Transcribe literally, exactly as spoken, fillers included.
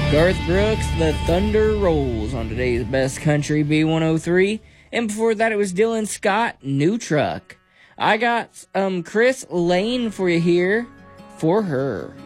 Garth Brooks, The Thunder Rolls on today's Best Country B one oh three. And before that, it was Dylan Scott, New Truck. I got um Chris Lane for you here, For Her.